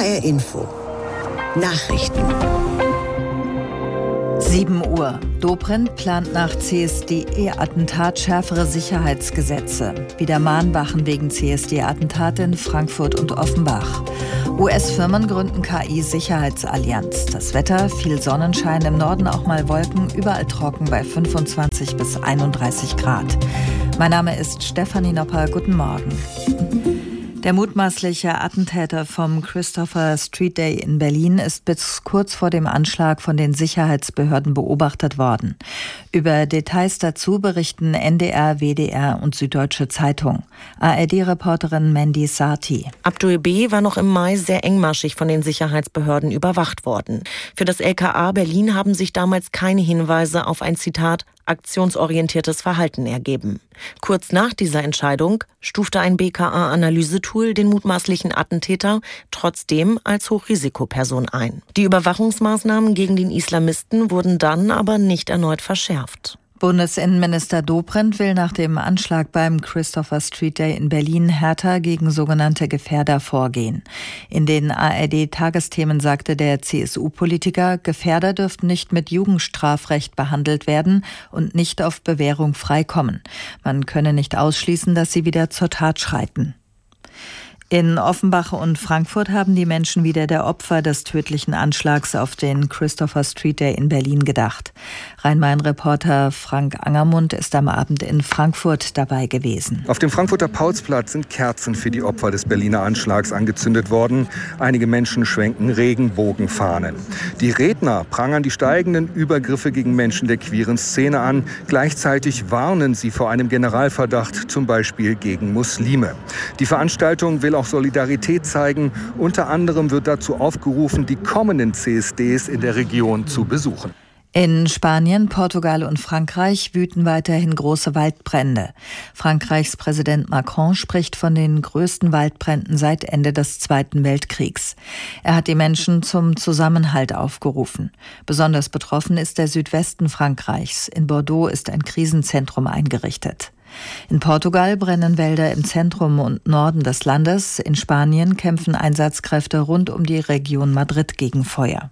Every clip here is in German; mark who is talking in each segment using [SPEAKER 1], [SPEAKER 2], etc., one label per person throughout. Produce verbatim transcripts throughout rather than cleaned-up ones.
[SPEAKER 1] R Info. Nachrichten.
[SPEAKER 2] sieben Uhr. Dobrindt plant nach C S D E-Attentat schärfere Sicherheitsgesetze. Wieder Mahnwachen wegen C S D-Attentat in Frankfurt und Offenbach. U S-Firmen gründen K I-Sicherheitsallianz. Das Wetter, viel Sonnenschein, im Norden auch mal Wolken, überall trocken bei fünfundzwanzig bis einunddreißig Grad. Mein Name ist Stefanie Nopper. Guten Morgen. Der mutmaßliche Attentäter vom Christopher Street Day in Berlin ist bis kurz vor dem Anschlag von den Sicherheitsbehörden beobachtet worden. Über Details dazu berichten N D R, W D R und Süddeutsche Zeitung. A R D-Reporterin Mandy Sati.
[SPEAKER 3] Abdul B. war noch im Mai sehr engmaschig von den Sicherheitsbehörden überwacht worden. Für das L K A Berlin haben sich damals keine Hinweise auf ein, Zitat, aktionsorientiertes Verhalten ergeben. Kurz nach dieser Entscheidung stufte ein B K A-Analysetool den mutmaßlichen Attentäter trotzdem als Hochrisikoperson ein. Die Überwachungsmaßnahmen gegen den Islamisten wurden dann aber nicht erneut verschärft.
[SPEAKER 2] Bundesinnenminister Dobrindt will nach dem Anschlag beim Christopher Street Day in Berlin härter gegen sogenannte Gefährder vorgehen. In den A R D-Tagesthemen sagte der C S U-Politiker, Gefährder dürften nicht mit Jugendstrafrecht behandelt werden und nicht auf Bewährung freikommen. Man könne nicht ausschließen, dass sie wieder zur Tat schreiten. In Offenbach und Frankfurt haben die Menschen wieder der Opfer des tödlichen Anschlags auf den Christopher Street Day in Berlin gedacht. Rhein-Main-Reporter Frank Angermund ist am Abend in Frankfurt dabei gewesen.
[SPEAKER 4] Auf dem Frankfurter Paulsplatz sind Kerzen für die Opfer des Berliner Anschlags angezündet worden. Einige Menschen schwenken Regenbogenfahnen. Die Redner prangern die steigenden Übergriffe gegen Menschen der queeren Szene an. Gleichzeitig warnen sie vor einem Generalverdacht, zum Beispiel gegen Muslime. Die Veranstaltung will auch Solidarität zeigen. Unter anderem wird dazu aufgerufen, die kommenden C S Ds in der Region zu besuchen.
[SPEAKER 2] In Spanien, Portugal und Frankreich wüten weiterhin große Waldbrände. Frankreichs Präsident Macron spricht von den größten Waldbränden seit Ende des Zweiten Weltkriegs. Er hat die Menschen zum Zusammenhalt aufgerufen. Besonders betroffen ist der Südwesten Frankreichs. In Bordeaux ist ein Krisenzentrum eingerichtet. In Portugal brennen Wälder im Zentrum und Norden des Landes. In Spanien kämpfen Einsatzkräfte rund um die Region Madrid gegen Feuer.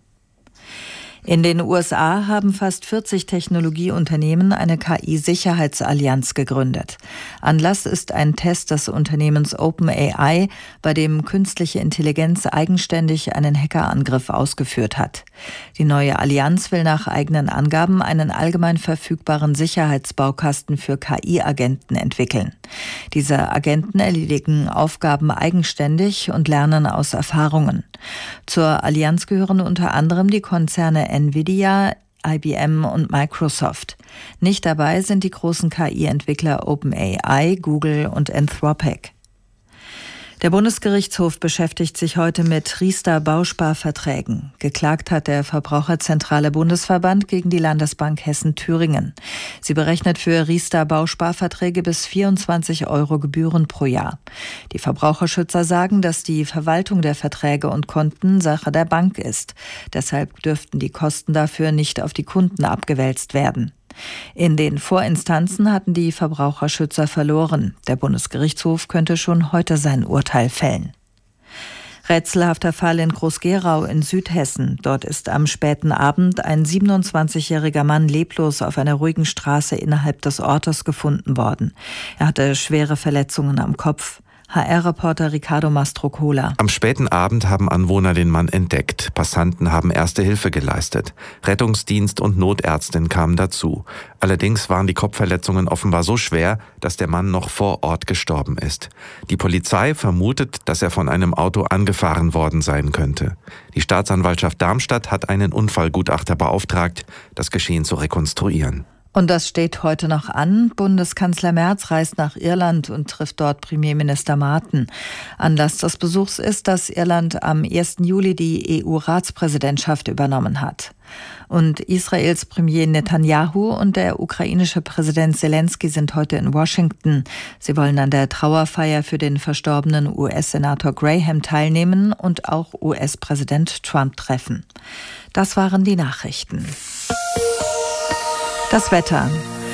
[SPEAKER 2] In den U S A haben fast vierzig Technologieunternehmen eine K I-Sicherheitsallianz gegründet. Anlass ist ein Test des Unternehmens OpenAI, bei dem künstliche Intelligenz eigenständig einen Hackerangriff ausgeführt hat. Die neue Allianz will nach eigenen Angaben einen allgemein verfügbaren Sicherheitsbaukasten für K I-Agenten entwickeln. Diese Agenten erledigen Aufgaben eigenständig und lernen aus Erfahrungen. Zur Allianz gehören unter anderem die Konzerne Nvidia, I B M und Microsoft. Nicht dabei sind die großen K I-Entwickler OpenAI, Google und Anthropic. Der Bundesgerichtshof beschäftigt sich heute mit Riester-Bausparverträgen. Geklagt hat der Verbraucherzentrale Bundesverband gegen die Landesbank Hessen-Thüringen. Sie berechnet für Riester-Bausparverträge bis vierundzwanzig Euro Gebühren pro Jahr. Die Verbraucherschützer sagen, dass die Verwaltung der Verträge und Konten Sache der Bank ist. Deshalb dürften die Kosten dafür nicht auf die Kunden abgewälzt werden. In den Vorinstanzen hatten die Verbraucherschützer verloren. Der Bundesgerichtshof könnte schon heute sein Urteil fällen. Rätselhafter Fall in Groß-Gerau in Südhessen. Dort ist am späten Abend ein siebenundzwanzigjähriger Mann leblos auf einer ruhigen Straße innerhalb des Ortes gefunden worden. Er hatte schwere Verletzungen am Kopf. H R-Reporter Ricardo Mastrocola.
[SPEAKER 5] Am späten Abend haben Anwohner den Mann entdeckt. Passanten haben erste Hilfe geleistet. Rettungsdienst und Notärztin kamen dazu. Allerdings waren die Kopfverletzungen offenbar so schwer, dass der Mann noch vor Ort gestorben ist. Die Polizei vermutet, dass er von einem Auto angefahren worden sein könnte. Die Staatsanwaltschaft Darmstadt hat einen Unfallgutachter beauftragt, das Geschehen zu rekonstruieren.
[SPEAKER 2] Und das steht heute noch an. Bundeskanzler Merz reist nach Irland und trifft dort Premierminister Marten. Anlass des Besuchs ist, dass Irland am ersten Juli die E U-Ratspräsidentschaft übernommen hat. Und Israels Premier Netanyahu und der ukrainische Präsident Zelensky sind heute in Washington. Sie wollen an der Trauerfeier für den verstorbenen U S-Senator Graham teilnehmen und auch U S-Präsident Trump treffen. Das waren die Nachrichten. Das Wetter.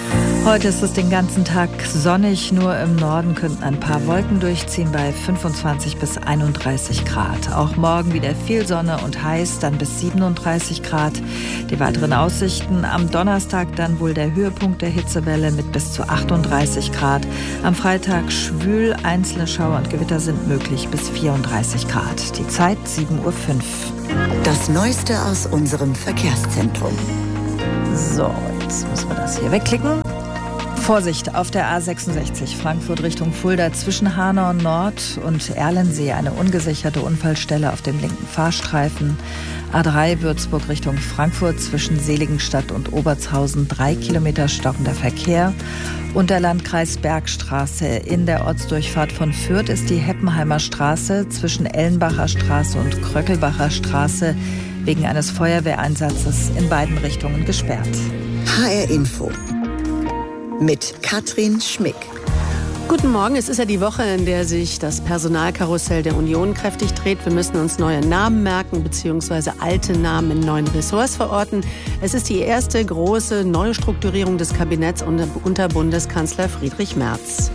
[SPEAKER 2] Heute ist es den ganzen Tag sonnig, nur im Norden könnten ein paar Wolken durchziehen bei fünfundzwanzig bis einunddreißig Grad. Auch morgen wieder viel Sonne und heiß, dann bis siebenunddreißig Grad. Die weiteren Aussichten: am Donnerstag dann wohl der Höhepunkt der Hitzewelle mit bis zu achtunddreißig Grad. Am Freitag schwül, einzelne Schauer und Gewitter sind möglich bis vierunddreißig Grad. Die Zeit sieben Uhr fünf.
[SPEAKER 1] Das Neueste aus unserem Verkehrszentrum.
[SPEAKER 2] So, jetzt müssen wir das hier wegklicken. Vorsicht auf der A sechsundsechzig Frankfurt Richtung Fulda zwischen Hanau Nord und Erlensee eine ungesicherte Unfallstelle auf dem linken Fahrstreifen. A drei Würzburg Richtung Frankfurt zwischen Seligenstadt und Obertshausen drei Kilometer stockender Verkehr. Und der Landkreis Bergstraße in der Ortsdurchfahrt von Fürth ist die Heppenheimer Straße zwischen Ellenbacher Straße und Kröckelbacher Straße wegen eines Feuerwehreinsatzes in beiden Richtungen gesperrt.
[SPEAKER 1] H R Info mit Katrin Schmick.
[SPEAKER 6] Guten Morgen, es ist ja die Woche, in der sich das Personalkarussell der Union kräftig dreht. Wir müssen uns neue Namen merken bzw. alte Namen in neuen Ressorts verorten. Es ist die erste große Neustrukturierung des Kabinetts unter Bundeskanzler Friedrich Merz.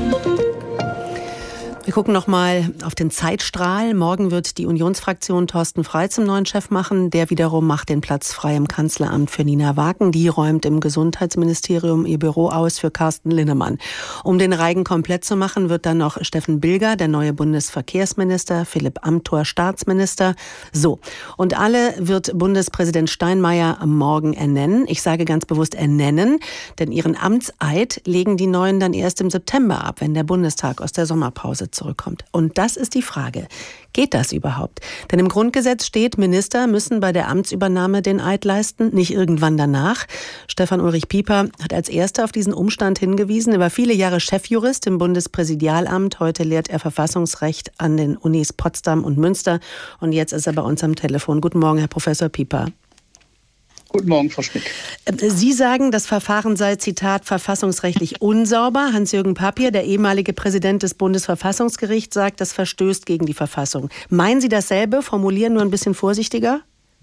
[SPEAKER 6] Wir gucken noch mal auf den Zeitstrahl. Morgen wird die Unionsfraktion Thorsten Frey zum neuen Chef machen. Der wiederum macht den Platz frei im Kanzleramt für Nina Wagen. Die räumt im Gesundheitsministerium ihr Büro aus für Carsten Linnemann. Um den Reigen komplett zu machen, wird dann noch Steffen Bilger, der neue Bundesverkehrsminister, Philipp Amthor, Staatsminister. So, und alle wird Bundespräsident Steinmeier morgen ernennen. Ich sage ganz bewusst ernennen, denn ihren Amtseid legen die Neuen dann erst im September ab, wenn der Bundestag aus der Sommerpause zurückkommt. Und das ist die Frage. Geht das überhaupt? Denn im Grundgesetz steht, Minister müssen bei der Amtsübernahme den Eid leisten, nicht irgendwann danach. Stefan Ulrich Pieper hat als Erster auf diesen Umstand hingewiesen. Er war viele Jahre Chefjurist im Bundespräsidialamt. Heute lehrt er Verfassungsrecht an den Unis Potsdam und Münster. Und jetzt ist er bei uns am Telefon. Guten Morgen, Herr Professor Pieper.
[SPEAKER 7] Guten Morgen, Frau Schmick.
[SPEAKER 6] Sie sagen, das Verfahren sei, Zitat, verfassungsrechtlich unsauber. Hans-Jürgen Papier, der ehemalige Präsident des Bundesverfassungsgerichts, sagt, das verstößt gegen die Verfassung. Meinen Sie dasselbe? Formulieren nur ein bisschen vorsichtiger?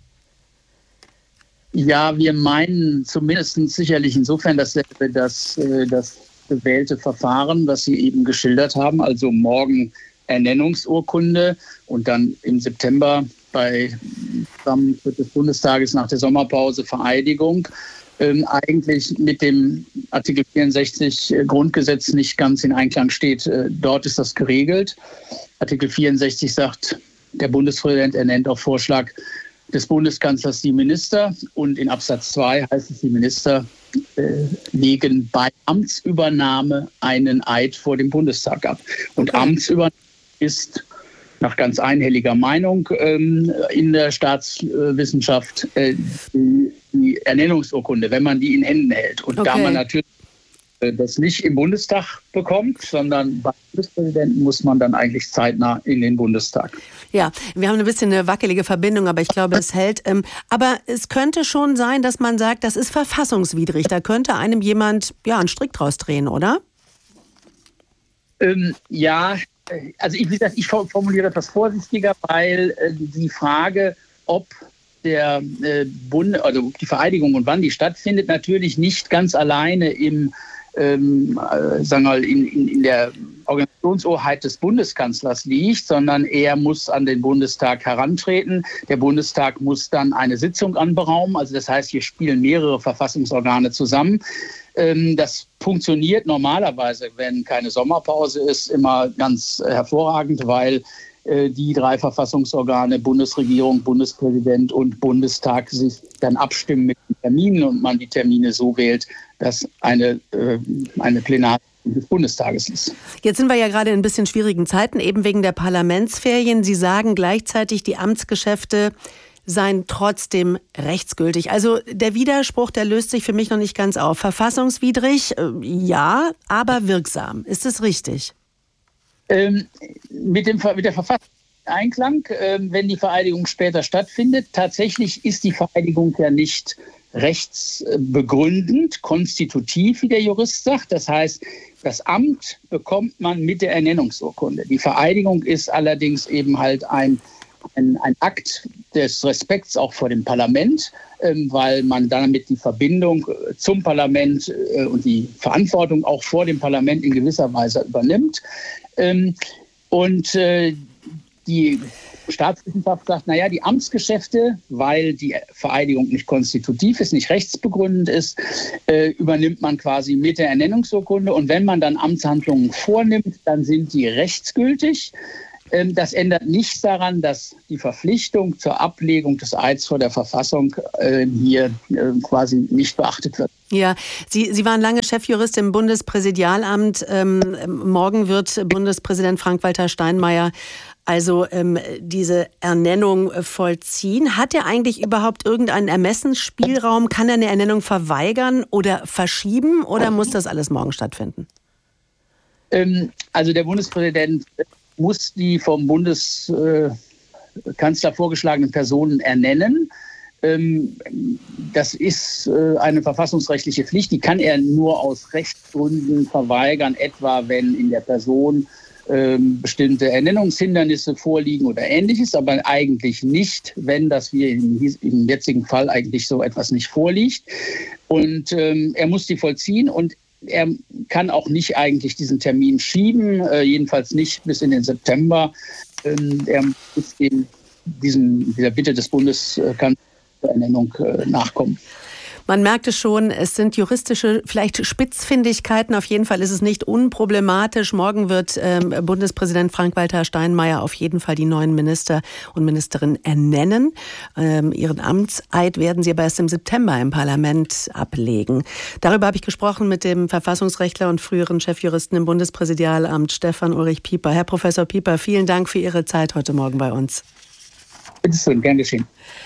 [SPEAKER 7] Ja, wir meinen zumindest sicherlich insofern dasselbe, dass das gewählte Verfahren, was Sie eben geschildert haben, also morgen Ernennungsurkunde und dann im September bei Zusammentritt des Bundestages nach der Sommerpause Vereidigung, ähm, eigentlich mit dem Artikel vierundsechzig Grundgesetz nicht ganz in Einklang steht. Äh, dort ist das geregelt. Artikel vierundsechzig sagt, der Bundespräsident ernennt auf Vorschlag des Bundeskanzlers die Minister, und in Absatz zwei heißt es, die Minister äh, legen bei Amtsübernahme einen Eid vor dem Bundestag ab. Und okay. Amtsübernahme ist nach ganz einhelliger Meinung ähm, in der Staatswissenschaft äh, die, die Ernennungsurkunde, wenn man die in Händen hält. Und okay. da man natürlich äh, das nicht im Bundestag bekommt, sondern beim Bundespräsidenten, muss man dann eigentlich zeitnah in den Bundestag.
[SPEAKER 6] Ja, wir haben ein bisschen eine wackelige Verbindung, aber ich glaube, es hält. Ähm, aber es könnte schon sein, dass man sagt, das ist verfassungswidrig. Da könnte einem jemand ja einen Strick draus drehen, oder?
[SPEAKER 7] Ähm, ja, also ich, wie gesagt, ich formuliere etwas vorsichtiger, weil äh, die Frage, ob der äh, Bund, also die Vereidigung und wann die stattfindet, natürlich nicht ganz alleine im, ähm, äh, sagen wir mal, in, in, in der Organisationshoheit des Bundeskanzlers liegt, sondern er muss an den Bundestag herantreten. Der Bundestag muss dann eine Sitzung anberaumen. Also das heißt, hier spielen mehrere Verfassungsorgane zusammen. Das funktioniert normalerweise, wenn keine Sommerpause ist, immer ganz hervorragend, weil die drei Verfassungsorgane, Bundesregierung, Bundespräsident und Bundestag, sich dann abstimmen mit den Terminen und man die Termine so wählt, dass eine, eine Plenarsitzung des Bundestages ist.
[SPEAKER 6] Jetzt sind wir ja gerade in ein bisschen schwierigen Zeiten, eben wegen der Parlamentsferien. Sie sagen gleichzeitig, die Amtsgeschäfte seien trotzdem rechtsgültig. Also der Widerspruch, der löst sich für mich noch nicht ganz auf. Verfassungswidrig, äh, ja, aber wirksam. Ist das richtig?
[SPEAKER 7] Ähm, mit, dem, mit der Verfassung Einklang, äh, wenn die Vereidigung später stattfindet. Tatsächlich ist die Vereidigung ja nicht rechtsbegründend, konstitutiv, wie der Jurist sagt. Das heißt, das Amt bekommt man mit der Ernennungsurkunde. Die Vereidigung ist allerdings eben halt ein ein, ein Akt des Respekts auch vor dem Parlament, ähm, weil man damit die Verbindung zum Parlament äh, und die Verantwortung auch vor dem Parlament in gewisser Weise übernimmt. Ähm, und äh, die Staatswissenschaft sagt, naja, die Amtsgeschäfte, weil die Vereidigung nicht konstitutiv ist, nicht rechtsbegründend ist, äh, übernimmt man quasi mit der Ernennungsurkunde. Und wenn man dann Amtshandlungen vornimmt, dann sind die rechtsgültig. Ähm, das ändert nichts daran, dass die Verpflichtung zur Ablegung des Eids vor der Verfassung äh, hier äh, quasi nicht beachtet wird.
[SPEAKER 6] Ja, Sie, Sie waren lange Chefjurist im Bundespräsidialamt. Ähm, morgen wird Bundespräsident Frank-Walter Steinmeier also ähm, diese Ernennung vollziehen. Hat er eigentlich überhaupt irgendeinen Ermessensspielraum? Kann er eine Ernennung verweigern oder verschieben oder muss das alles morgen stattfinden?
[SPEAKER 7] Ähm, also der Bundespräsident muss die vom Bundeskanzler vorgeschlagenen Personen ernennen. Ähm, das ist äh, eine verfassungsrechtliche Pflicht. Die kann er nur aus Rechtsgründen verweigern, etwa wenn in der Person bestimmte Ernennungshindernisse vorliegen oder Ähnliches, aber eigentlich nicht, wenn das wie im, im jetzigen Fall eigentlich so etwas nicht vorliegt. Und ähm, er muss die vollziehen und er kann auch nicht eigentlich diesen Termin schieben, äh, jedenfalls nicht bis in den September. Ähm, er muss eben diesem, dieser Bitte des Bundeskanzlers zur Ernennung äh, nachkommen.
[SPEAKER 6] Man merkt es schon, es sind juristische vielleicht Spitzfindigkeiten. Auf jeden Fall ist es nicht unproblematisch. Morgen wird ähm, Bundespräsident Frank-Walter Steinmeier auf jeden Fall die neuen Minister und Ministerinnen ernennen. Ähm, ihren Amtseid werden sie aber erst im September im Parlament ablegen. Darüber habe ich gesprochen mit dem Verfassungsrechtler und früheren Chefjuristen im Bundespräsidialamt Stefan Ulrich Pieper. Herr Professor Pieper, vielen Dank für Ihre Zeit heute Morgen bei uns.
[SPEAKER 7] Bitte schön, gern geschehen.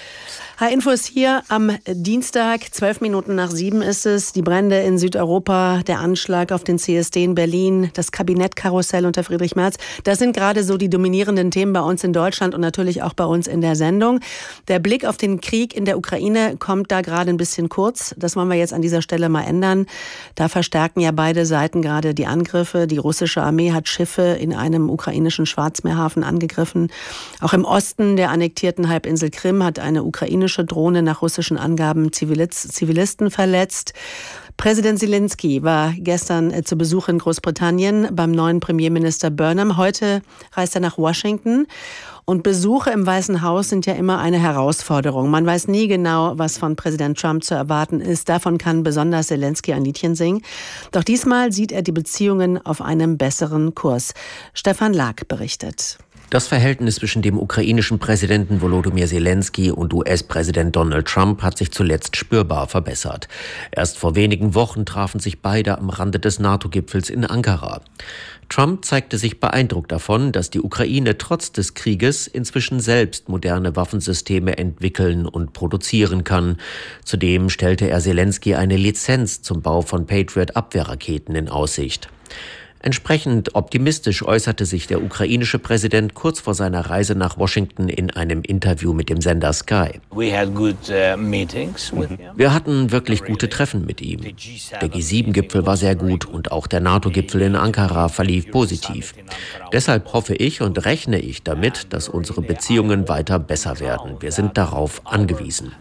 [SPEAKER 6] H-Info ist hier am Dienstag, zwölf Minuten nach sieben ist es. Die Brände in Südeuropa, der Anschlag auf den C S D in Berlin, das Kabinettkarussell unter Friedrich Merz. Das sind gerade so die dominierenden Themen bei uns in Deutschland und natürlich auch bei uns in der Sendung. Der Blick auf den Krieg in der Ukraine kommt da gerade ein bisschen kurz. Das wollen wir jetzt an dieser Stelle mal ändern. Da verstärken ja beide Seiten gerade die Angriffe. Die russische Armee hat Schiffe in einem ukrainischen Schwarzmeerhafen angegriffen. Auch im Osten der annektierten Halbinsel Krim hat eine ukrainische Drohne nach russischen Angaben Zivilisten verletzt. Präsident Zelensky war gestern zu Besuch in Großbritannien beim neuen Premierminister Burnham. Heute reist er nach Washington. Und Besuche im Weißen Haus sind ja immer eine Herausforderung. Man weiß nie genau, was von Präsident Trump zu erwarten ist. Davon kann besonders Zelensky ein Liedchen singen. Doch diesmal sieht er die Beziehungen auf einem besseren Kurs. Stefan Lag berichtet.
[SPEAKER 8] Das Verhältnis zwischen dem ukrainischen Präsidenten Volodymyr Zelensky und U S-Präsident Donald Trump hat sich zuletzt spürbar verbessert. Erst vor wenigen Wochen trafen sich beide am Rande des NATO-Gipfels in Ankara. Trump zeigte sich beeindruckt davon, dass die Ukraine trotz des Krieges inzwischen selbst moderne Waffensysteme entwickeln und produzieren kann. Zudem stellte er Zelensky eine Lizenz zum Bau von Patriot-Abwehrraketen in Aussicht. Entsprechend optimistisch äußerte sich der ukrainische Präsident kurz vor seiner Reise nach Washington in einem Interview mit dem Sender Sky. Wir hatten wirklich gute Treffen mit ihm. Der G sieben Gipfel war sehr gut und auch der NATO-Gipfel in Ankara verlief positiv. Deshalb hoffe ich und rechne ich damit, dass unsere Beziehungen weiter besser werden. Wir sind darauf angewiesen.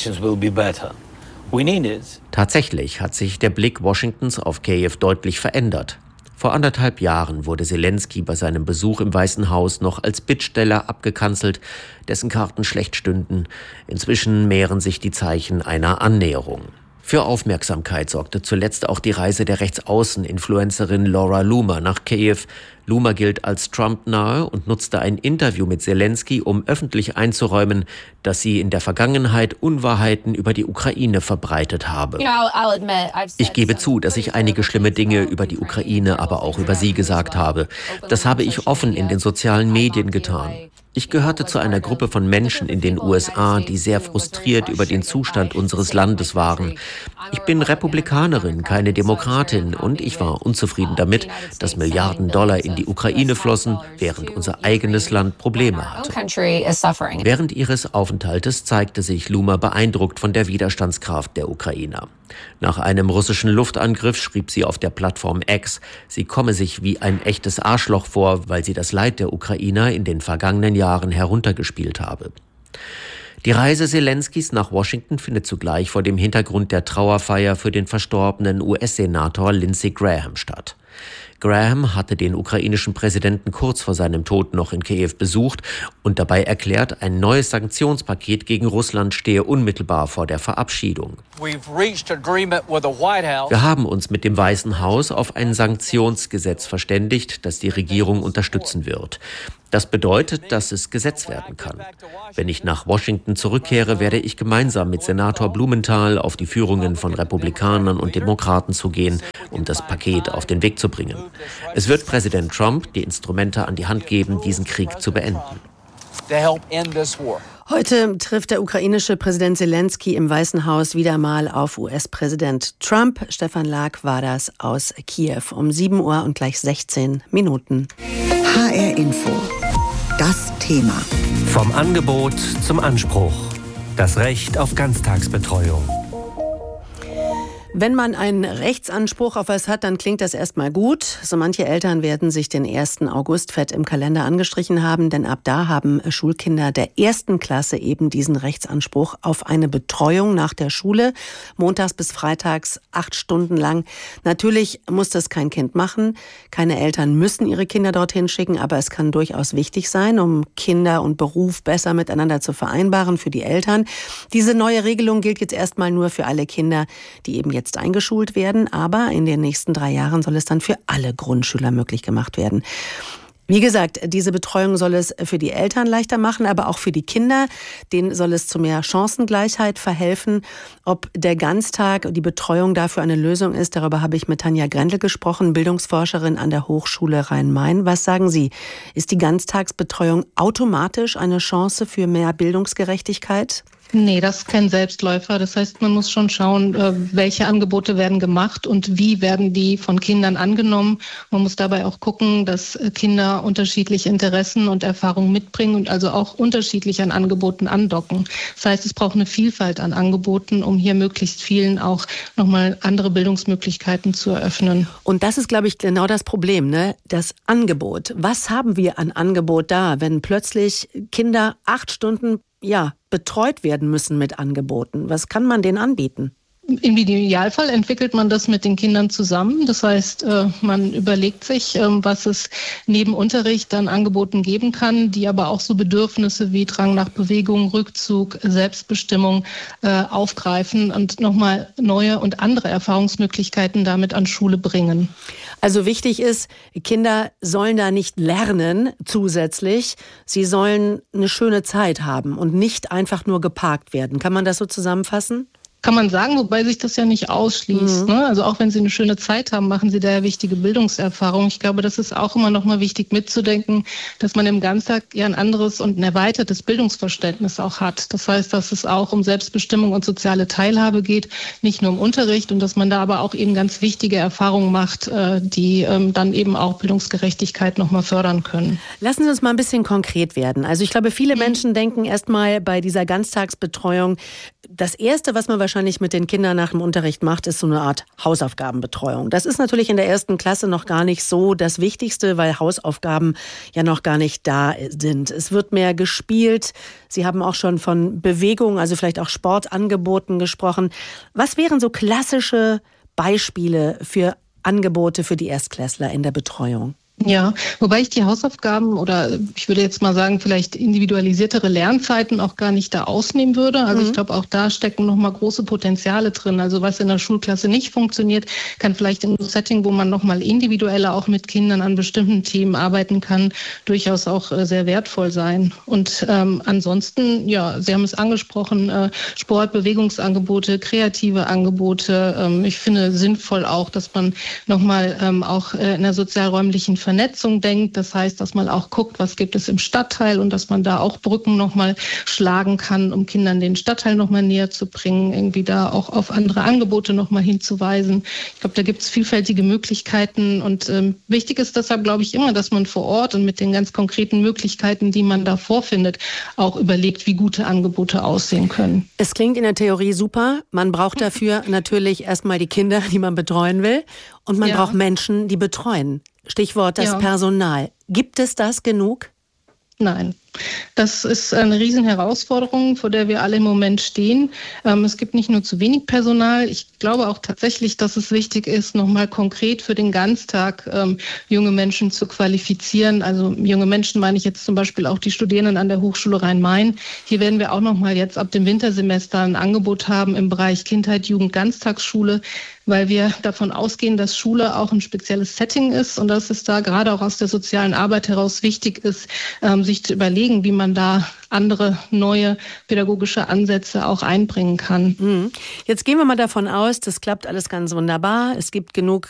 [SPEAKER 8] Tatsächlich hat sich der Blick Washingtons auf Kiew deutlich verändert. Vor anderthalb Jahren wurde Zelensky bei seinem Besuch im Weißen Haus noch als Bittsteller abgekanzelt, dessen Karten schlecht stünden. Inzwischen mehren sich die Zeichen einer Annäherung. Für Aufmerksamkeit sorgte zuletzt auch die Reise der Rechtsaußen-Influencerin Laura Loomer nach Kiew. Loomer gilt als Trump-nahe und nutzte ein Interview mit Zelensky, um öffentlich einzuräumen, dass sie in der Vergangenheit Unwahrheiten über die Ukraine verbreitet habe. Ich gebe zu, dass ich einige schlimme Dinge über die Ukraine, aber auch über sie gesagt habe. Das habe ich offen in den sozialen Medien getan. Ich gehörte zu einer Gruppe von Menschen in den U S A, die sehr frustriert über den Zustand unseres Landes waren. Ich bin Republikanerin, keine Demokratin, und ich war unzufrieden damit, dass Milliarden Dollar in die Ukraine flossen, während unser eigenes Land Probleme hatte. Während ihres Aufenthaltes zeigte sich Loomer beeindruckt von der Widerstandskraft der Ukrainer. Nach einem russischen Luftangriff schrieb sie auf der Plattform X, sie komme sich wie ein echtes Arschloch vor, weil sie das Leid der Ukrainer in den vergangenen Jahren heruntergespielt habe. Die Reise Selenskys nach Washington findet zugleich vor dem Hintergrund der Trauerfeier für den verstorbenen U S-Senator Lindsey Graham statt. Graham hatte den ukrainischen Präsidenten kurz vor seinem Tod noch in Kiew besucht und dabei erklärt, ein neues Sanktionspaket gegen Russland stehe unmittelbar vor der Verabschiedung. Wir haben uns mit dem Weißen Haus auf ein Sanktionsgesetz verständigt, das die Regierung unterstützen wird. Das bedeutet, dass es Gesetz werden kann. Wenn ich nach Washington zurückkehre, werde ich gemeinsam mit Senator Blumenthal auf die Führungen von Republikanern und Demokraten zugehen, um das Paket auf den Weg zu bringen. Es wird Präsident Trump die Instrumente an die Hand geben, diesen Krieg zu beenden.
[SPEAKER 6] Heute trifft der ukrainische Präsident Selensky im Weißen Haus wieder mal auf U S-Präsident Trump. Stefan Lag war das aus Kiew um sieben Uhr und gleich sechzehn Minuten.
[SPEAKER 1] H R Info. Das Thema.
[SPEAKER 9] Vom Angebot zum Anspruch. Das Recht auf Ganztagsbetreuung.
[SPEAKER 6] Wenn man einen Rechtsanspruch auf was hat, dann klingt das erstmal gut. So manche Eltern werden sich den ersten August fett im Kalender angestrichen haben, denn ab da haben Schulkinder der ersten Klasse eben diesen Rechtsanspruch auf eine Betreuung nach der Schule, montags bis freitags acht Stunden lang. Natürlich muss das kein Kind machen. Keine Eltern müssen ihre Kinder dorthin schicken, aber es kann durchaus wichtig sein, um Kinder und Beruf besser miteinander zu vereinbaren für die Eltern. Diese neue Regelung gilt jetzt erstmal nur für alle Kinder, die eben jetzt eingeschult werden, aber in den nächsten drei Jahren soll es dann für alle Grundschüler möglich gemacht werden. Wie gesagt, diese Betreuung soll es für die Eltern leichter machen, aber auch für die Kinder. Denen soll es zu mehr Chancengleichheit verhelfen. Ob der Ganztag und die Betreuung dafür eine Lösung ist, darüber habe ich mit Tanja Grendel gesprochen, Bildungsforscherin an der Hochschule Rhein-Main. Was sagen Sie? Ist die Ganztagsbetreuung automatisch eine Chance für mehr Bildungsgerechtigkeit?
[SPEAKER 10] Nee, das ist kein Selbstläufer. Das heißt, man muss schon schauen, welche Angebote werden gemacht und wie werden die von Kindern angenommen. Man muss dabei auch gucken, dass Kinder unterschiedliche Interessen und Erfahrungen mitbringen und also auch unterschiedlich an Angeboten andocken. Das heißt, es braucht eine Vielfalt an Angeboten, um hier möglichst vielen auch nochmal andere Bildungsmöglichkeiten zu eröffnen.
[SPEAKER 6] Und das ist, glaube ich, genau das Problem, ne? Das Angebot. Was haben wir an Angebot da, wenn plötzlich Kinder acht Stunden ja, betreut werden müssen mit Angeboten? Was kann man denen anbieten?
[SPEAKER 10] Im Idealfall entwickelt man das mit den Kindern zusammen. Das heißt, man überlegt sich, was es neben Unterricht an Angeboten geben kann, die aber auch so Bedürfnisse wie Drang nach Bewegung, Rückzug, Selbstbestimmung aufgreifen und nochmal neue und andere Erfahrungsmöglichkeiten damit an Schule bringen.
[SPEAKER 6] Also wichtig ist, Kinder sollen da nicht lernen zusätzlich. Sie sollen eine schöne Zeit haben und nicht einfach nur geparkt werden. Kann man das so zusammenfassen?
[SPEAKER 10] Kann man sagen, wobei sich das ja nicht ausschließt. Mhm. Ne? Also auch wenn Sie eine schöne Zeit haben, machen Sie da ja wichtige Bildungserfahrungen. Ich glaube, das ist auch immer noch mal wichtig mitzudenken, dass man im Ganztag ja ein anderes und ein erweitertes Bildungsverständnis auch hat. Das heißt, dass es auch um Selbstbestimmung und soziale Teilhabe geht, nicht nur um Unterricht und dass man da aber auch eben ganz wichtige Erfahrungen macht, die dann eben auch Bildungsgerechtigkeit noch mal fördern können.
[SPEAKER 6] Lassen Sie uns mal ein bisschen konkret werden. Also ich glaube, viele Menschen denken erst mal bei dieser Ganztagsbetreuung, das Erste, was man wahrscheinlich mit den Kindern nach dem Unterricht macht, ist so eine Art Hausaufgabenbetreuung. Das ist natürlich in der ersten Klasse noch gar nicht so das Wichtigste, weil Hausaufgaben ja noch gar nicht da sind. Es wird mehr gespielt. Sie haben auch schon von Bewegung, also vielleicht auch Sportangeboten gesprochen. Was wären so klassische Beispiele für Angebote für die Erstklässler in der Betreuung?
[SPEAKER 10] Ja, wobei ich die Hausaufgaben oder ich würde jetzt mal sagen, vielleicht individualisiertere Lernzeiten auch gar nicht da ausnehmen würde. Also mhm. ich glaube, auch da stecken nochmal große Potenziale drin. Also was in der Schulklasse nicht funktioniert, kann vielleicht in einem Setting, wo man nochmal individueller auch mit Kindern an bestimmten Themen arbeiten kann, durchaus auch äh, sehr wertvoll sein. Und ähm, ansonsten, ja, Sie haben es angesprochen, äh, Sport, Bewegungsangebote, kreative Angebote. Ähm, ich finde sinnvoll auch, dass man nochmal ähm, auch äh, in der sozialräumlichen Vernetzung denkt. Das heißt, dass man auch guckt, was gibt es im Stadtteil und dass man da auch Brücken nochmal schlagen kann, um Kindern den Stadtteil nochmal näher zu bringen, irgendwie da auch auf andere Angebote nochmal hinzuweisen. Ich glaube, da gibt es vielfältige Möglichkeiten und ähm, wichtig ist deshalb, glaube ich, immer, dass man vor Ort und mit den ganz konkreten Möglichkeiten, die man da vorfindet, auch überlegt, wie gute Angebote aussehen können.
[SPEAKER 6] Es klingt in der Theorie super. Man braucht dafür natürlich erstmal die Kinder, die man betreuen will. Und man ja. braucht Menschen, die betreuen. Stichwort das ja. Personal. Gibt es das genug?
[SPEAKER 10] Nein. Das ist eine Riesenherausforderung, vor der wir alle im Moment stehen. Ähm, es gibt nicht nur zu wenig Personal. Ich glaube auch tatsächlich, dass es wichtig ist, nochmal konkret für den Ganztag ähm, junge Menschen zu qualifizieren. Also junge Menschen meine ich jetzt zum Beispiel auch die Studierenden an der Hochschule Rhein-Main. Hier werden wir auch nochmal jetzt ab dem Wintersemester ein Angebot haben im Bereich Kindheit, Jugend, Ganztagsschule, weil wir davon ausgehen, dass Schule auch ein spezielles Setting ist und dass es da gerade auch aus der sozialen Arbeit heraus wichtig ist, ähm, sich zu überlegen, wie man da andere neue pädagogische Ansätze auch einbringen kann.
[SPEAKER 6] Jetzt gehen wir mal davon aus, das klappt alles ganz wunderbar. Es gibt genug